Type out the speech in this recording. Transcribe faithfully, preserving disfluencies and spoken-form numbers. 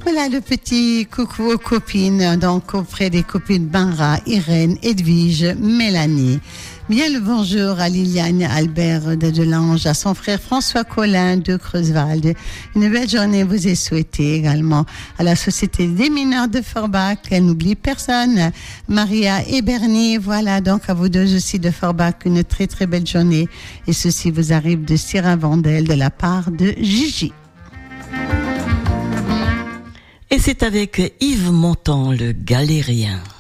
Voilà le petit coucou aux copines, donc auprès des copines Benra, Irène, Edwige, Mélanie. Bien le bonjour à Liliane Albert de Delange, à son frère François Collin de Creuswald. Une belle journée vous est souhaitée également à la Société des mineurs de Forbach. Elle n'oublie personne. Maria et Bernie, voilà donc à vous deux aussi de Forbach, une très très belle journée. Et ceci vous arrive de Syrah Vandel de la part de Gigi. Et c'est avec Yves Montand, le galérien.